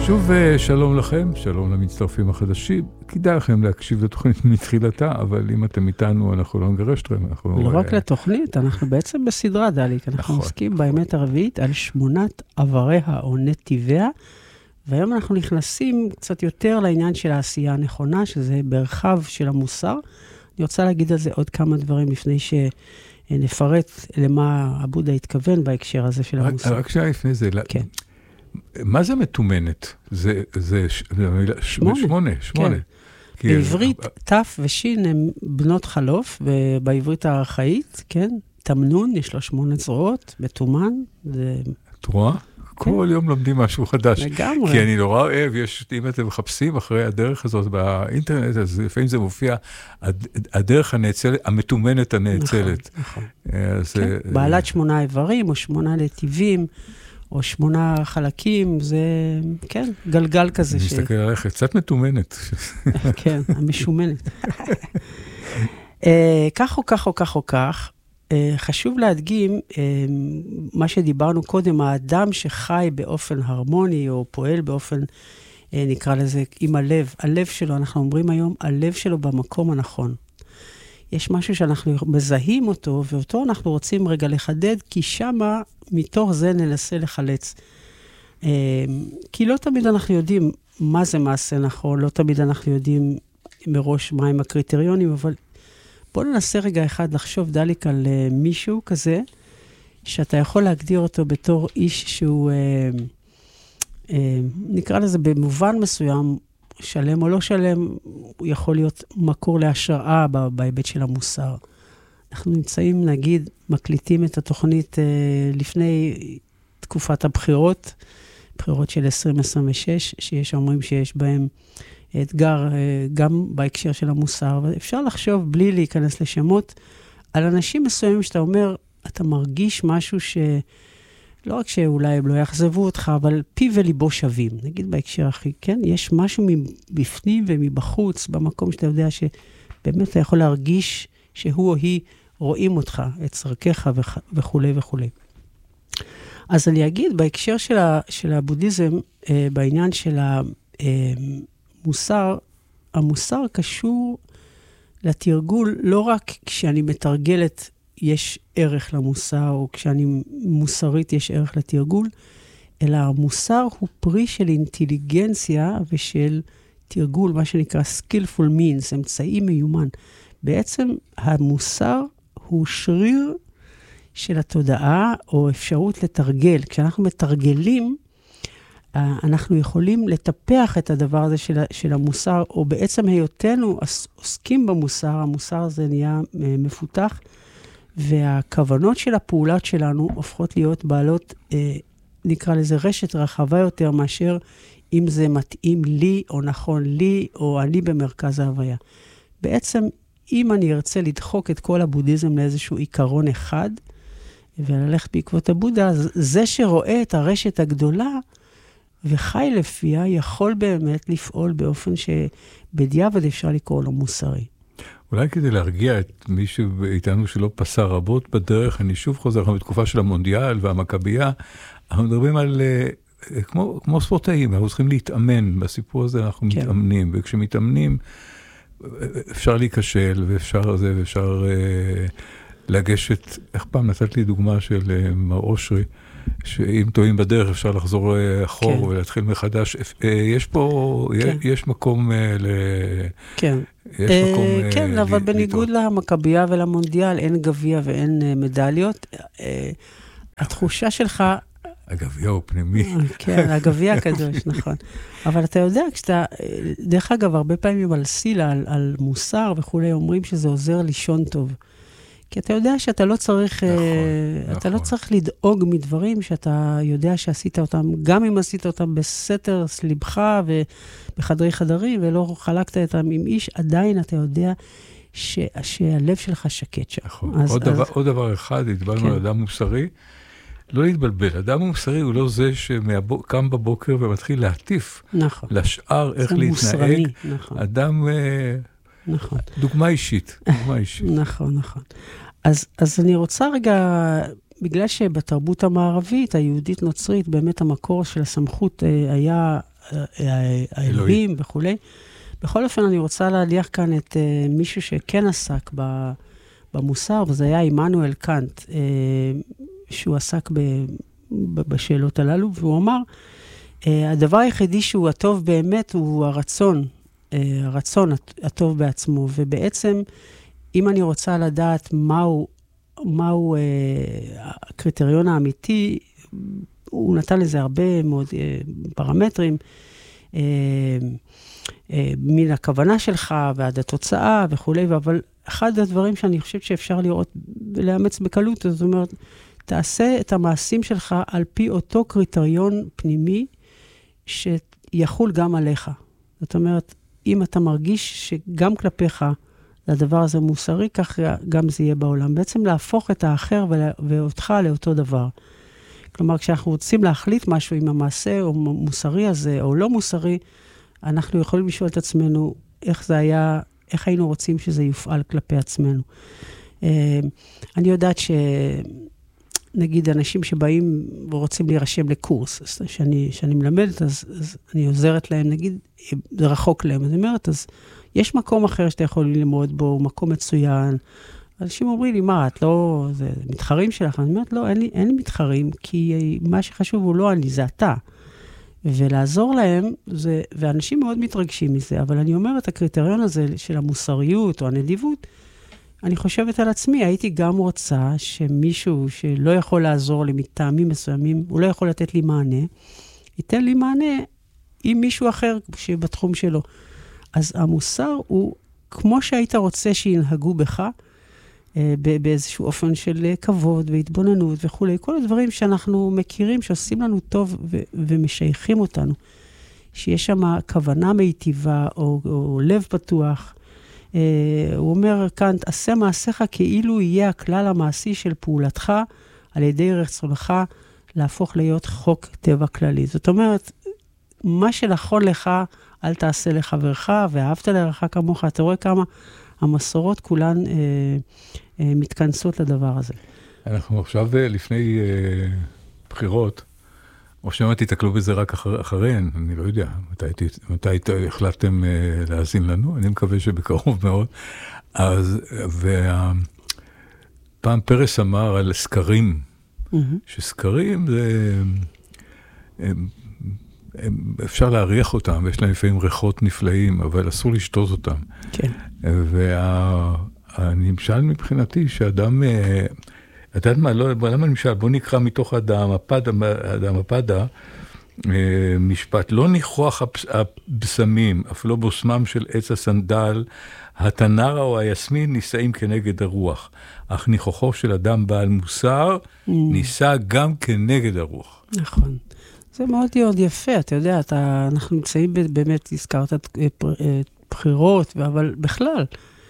שוב שלום לכם, שלום למצטרפים החדשים. כדאי לכם להקשיב לתוכנית מתחילתה, אבל אם אתם איתנו, אנחנו לא נגרש אתכם. לא רק לתוכנית, אנחנו בעצם בסדרה דליק. אנחנו עוסקים באמת הרביעית על 8 עבריה או נתיביה, והיום אנחנו נכנסים קצת יותר לעניין של העשייה הנכונה, שזה ברחב של המוסר. אני רוצה להגיד על זה עוד כמה דברים לפני שנפרט למה הבודה התכוון בהקשר הזה של המוסר. רק שעה לפני זה, כן. מה זה מתומנת? זה 8. בעברית תף ושין הם בנות חלוף, ובעברית הארכאית, כן, תמנון, יש לו 8 זרועות, בתומן. את רואה? כל יום לומדים משהו חדש. לגמרי. כי אני נורא אוהב, אם אתם מחפשים אחרי הדרך הזאת באינטרנט, אז לפעמים זה מופיע, הדרך הנאצלת, המתומנת הנאצלת. נכון. בעלת 8 איברים, או 8 נתיבים, או 8 חלקים, זה, כן, גלגל כזה. אני מסתכל עליך, קצת מתומנת. כן, המשומנת. כך או כך, חשוב להדגים, מה שדיברנו קודם, האדם שחי באופן הרמוני, או פועל באופן, נקרא לזה, עם הלב שלו, אנחנו אומרים היום, הלב שלו במקום הנכון. יש משהו שאנחנו מזהים אותו, ואותו אנחנו רוצים רגע לחדד, כי שמה, מתוך זה ננסה לחלץ. כי לא תמיד אנחנו יודעים מה זה מעשה נכון, לא תמיד אנחנו יודעים מראש מהם הקריטריונים, אבל בוא ננסה רגע אחד לחשוב דליק על מישהו כזה, שאתה יכול להגדיר אותו בתור איש שהוא, נקרא לזה במובן מסוים, שלם או לא שלם, הוא יכול להיות מקור להשראה בהיבט של המוסר. אנחנו נמצאים, נגיד, מקליטים את התוכנית לפני תקופת הבחירות, בחירות של 2026, שיש אומרים שיש בהם אתגר גם בהקשר של המוסר, ואפשר לחשוב בלי להיכנס לשמות, על אנשים מסוימים שאתה אומר, אתה מרגיש משהו לא רק שאולי הם לא יחזבו אותך, אבל פי וליבו שווים. נגיד בהקשר הכי, כן? יש משהו מבפנים ומבחוץ, במקום שאתה יודע שבאמת אתה יכול להרגיש שהוא או היא רואים אותך, את צרכיך וכו' וכו'. אז אני אגיד, בהקשר של הבודהיזם, בעניין של המוסר, המוסר קשור לתרגול, לא רק כשאני מתרגלת יש ערך למוסר, או כשאני מוסרית יש ערך לתרגול, אלא המוסר הוא פרי של אינטליגנציה ושל תרגול, מה שנקרא skillful means, אמצעי מיומן. בעצם המוסר הוא שריר של התודעה, או אפשרות לתרגל. כשאנחנו מתרגלים, אנחנו יכולים לטפח את הדבר הזה של המוסר, או בעצם היותנו עוסקים במוסר, המוסר הזה נהיה מפותח, והכוונות של הפעולות שלנו הופכות להיות בעלות, נקרא לזה רשת רחבה יותר, מאשר אם זה מתאים לי, או נכון לי, או אני במרכז ההוויה. בעצם, אם אני ארצה לדחוק את כל הבודהיזם לאיזשהו עיקרון אחד, וללכת בעקבות הבודה, זה שרואה את הרשת הגדולה, וחי לפיה, יכול באמת לפעול באופן שבדיעבד אפשר לקרוא לו מוסרי. אולי כדי להרגיע את מישהו איתנו שלא פסע רבות בדרך, אני שוב חוזר לכם בתקופה של המונדיאל והמכבייה, אנחנו מדברים על, כמו ספורטאים, אנחנו צריכים להתאמן, בסיפור הזה אנחנו מתאמנים, וכשמתאמנים אפשר להיכשל, ואפשר לגשת, איך פעם נתת לי דוגמה של מר אושרי, שאם טועים בדרך אפשר לחזור אחור ולהתחיל מחדש. יש פה, יש מקום כן. כן, אבל בניגוד למכבייה ולמונדיאל, אין גביע ואין מדליות. התחושה שלך... הגביע הוא פנימי. כן, הגביע הקדוש, נכון. אבל אתה יודע, כשאתה, דרך אגב, הרבה פעמים על סילה, על מוסר וכולי, אומרים שזה עוזר לישון טוב. כי אתה יודע שאתה לא צריך, אתה לא צריך לדאוג מדברים שאתה יודע שעשית אותם, גם אם עשית אותם בסתר סליבך ובחדרי חדרים, ולא חלקת אותם עם איש, עדיין אתה יודע שהלב שלך שקט שם. נכון. עוד דבר אחד, התבלנו על אדם מוסרי, לא להתבלבל. אדם מוסרי הוא לא זה שקם בבוקר ומתחיל להטיף לשאר איך להתנהג. אדם... נכון. דוגמה אישית. נכון. אז אני רוצה רגע, בגלל שבתרבות המערבית, היהודית נוצרית, באמת המקור של הסמכות היה האלוהים וכולי. בכל אופן, אני רוצה להניח כאן את מישהו שכן עסק במוסר, וזה היה עמנואל קאנט, שהוא עסק בשאלות הללו, והוא אמר, הדבר היחידי שהוא הטוב באמת הוא הרצון הטוב בעצמו, ובעצם, אם אני רוצה לדעת מהו הקריטריון האמיתי, הוא נתן לזה הרבה מאוד פרמטרים, מן הכוונה שלך ועד התוצאה וכו', אבל אחד הדברים שאני חושבת שאפשר לראות ולאמץ בקלות, זאת אומרת, תעשה את המעשים שלך על פי אותו קריטריון פנימי שיחול גם עליך. זאת אומרת, אם אתה מרגיש שגם כלפיך הדבר הזה מוסרי, כך גם זה יהיה בעולם. בעצם להפוך את האחר ואותך לאותו דבר. כלומר, כשאנחנו רוצים להחליט משהו עם המעשה או מוסרי הזה או לא מוסרי, אנחנו יכולים לשאול את עצמנו איך זה היה, איך היינו רוצים שזה יופעל כלפי עצמנו. אני יודעת שנגיד אנשים שבאים ורוצים להירשם לקורס, שאני מלמדת, אז אני עוזרת להם, נגיד, זה רחוק להם, אני אומרת, אז יש מקום אחר שאתה יכול ללמוד בו, הוא מקום מצוין. אנשים אומרים לי, מה, את לא, זה מתחרים שלך? אני אומרת, לא, אין לי מתחרים, כי מה שחשוב הוא לא אני, זה אתה. ולעזור להם, ואנשים מאוד מתרגשים מזה, אבל אני אומרת, הקריטריון הזה של המוסריות או הנדיבות, אני חושבת על עצמי, הייתי גם רוצה שמישהו שלא יכול לעזור לי מטעמים מסוימים, הוא לא יכול לתת לי מענה, ייתן לי מענה עם מישהו אחר שבתחום שלו. אז המוסר הוא, כמו שהיית רוצה שינהגו בך, באיזשהו אופן של כבוד והתבוננות וכו'. כל הדברים שאנחנו מכירים, שעושים לנו טוב ומשייכים אותנו. שיש שם כוונה מיטיבה או לב פתוח. הוא אומר כאן, עשה מעשיך כאילו יהיה הכלל המעשי של פעולתך, על ידי רצונך להפוך להיות חוק טבע כללי. זאת אומרת, מה שנכון לך, אל תעשה לחברך, ואהבת לרעך כמוך. אתה רואה כמה המסורות כולן מתכנסות לדבר הזה. אנחנו עכשיו לפני בחירות, או שמא תתקלו בזה רק אחריהן, אני לא יודע, מתי החלטתם להאזין לנו, אני מקווה שבקרוב מאוד. אז, פעם פרס אמר על סקרים, שסקרים זה, אפשר להריח אותם, ויש להם לפעמים ריחות נפלאים, אבל אסור לשתות אותם. כן. והנמשל מבחינתי שאדם, אתה יודעת מה, למה נמשל? בוא נקרא מתוך הדמפדה, משפט, לא ניחוח הבשמים, אף לא בוסמם של עץ הסנדל, התנרה או היסמין נישאים כנגד הרוח, אך ניחוחו של אדם בעל מוסר, נישא גם כנגד הרוח. נכון. זה מאוד יפה, אתה יודע, אנחנו נמצאים באמת, הזכרת בחירות, אבל בכלל,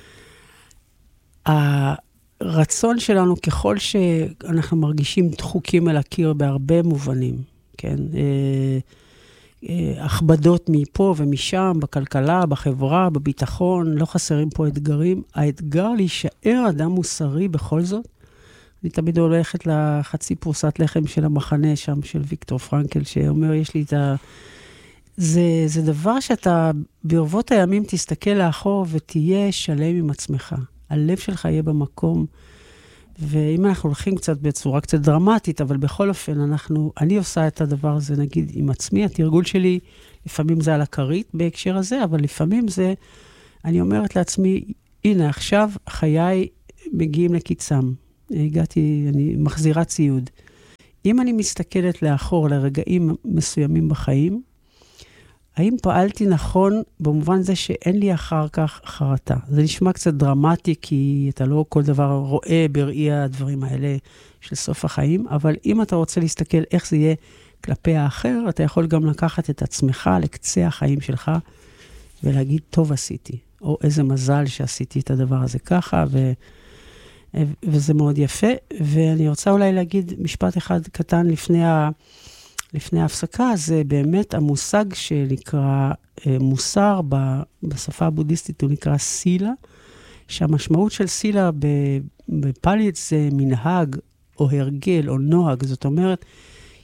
הרצון שלנו, ככל שאנחנו מרגישים דחוקים אל הקיר בהרבה מובנים, כן? הכבדות מפה ומשם, בכלכלה, בחברה, בביטחון, לא חסרים פה אתגרים. האתגר להישאר אדם מוסרי בכל זאת, אני תמיד הולכת לחצי פרוסת לחם של המחנה שם, של ויקטור פרנקל, שאומר, יש לי את זה דבר שאתה ברבות הימים תסתכל לאחור ותהיה שלם עם עצמך. הלב שלך יהיה במקום, ואם אנחנו הולכים קצת בצורה קצת דרמטית, אבל בכל אופן אני עושה את הדבר הזה, נגיד, עם עצמי, התרגול שלי, לפעמים זה על הכרית בהקשר הזה, אבל לפעמים זה, אני אומרת לעצמי, הנה, עכשיו חיי מגיעים לקיצם. אני מחזירה ציוד. אם אני מסתכלת לאחור לרגעים מסוימים בחיים, האם פעלתי נכון במובן זה שאין לי אחר כך חרטה? זה נשמע קצת דרמטי, כי אתה לא כל דבר רואה בראי הדברים האלה של סוף החיים, אבל אם אתה רוצה להסתכל איך זה יהיה כלפי האחר, אתה יכול גם לקחת את עצמך לקצה החיים שלך, ולהגיד, טוב עשיתי, או איזה מזל שעשיתי את הדבר הזה ככה, וזה מאוד יפה. ואני רוצה אולי להגיד משפט אחד קטן לפני ההפסקה, זה באמת המושג שנקרא מוסר בשפה הבודהיסטית, הוא נקרא סילה, שהמשמעות של סילה בפאלית זה מנהג או הרגל או נוהג. זאת אומרת,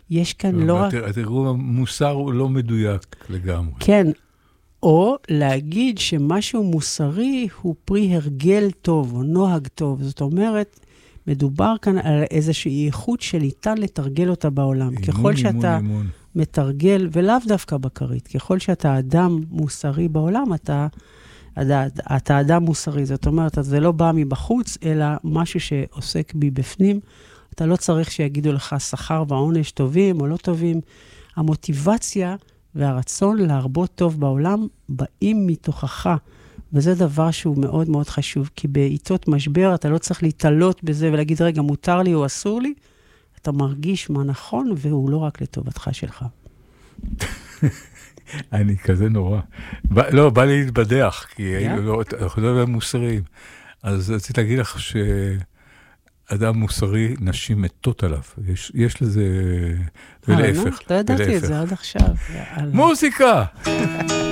יש כאן לא רק... התרגום המוסר הוא לא מדויק לגמרי. כן, או להגיד שמשהו מוסרי הוא פרי הרגל טוב, או נוהג טוב. זאת אומרת, מדובר כאן על איזושהי איכות שניתן לתרגל אותה בעולם. ככל שאתה מתרגל, ולאו דווקא בקרית, ככל שאתה אדם מוסרי בעולם, אתה אדם מוסרי. זאת אומרת, זה לא בא מבחוץ, אלא משהו שעוסק בי בפנים. אתה לא צריך שיגידו לך שכר ועונש טובים או לא טובים. המוטיבציה והרצון להרבות טוב בעולם באים מתוכך. וזה דבר שהוא מאוד מאוד חשוב, כי בעיתות משבר אתה לא צריך להתעלות בזה ולהגיד, רגע, מותר לי או אסור לי. אתה מרגיש מה נכון, והוא לא רק לטובתך שלך. אני כזה נורא. לא, בא לי להתבדח, כי אנחנו לא מוסריים. אז רציתי להגיד לך שאדם מוסרי, נשים מתות עליו. יש לזה... ולהפך. לא ידעתי את זה עד עכשיו. מוזיקה!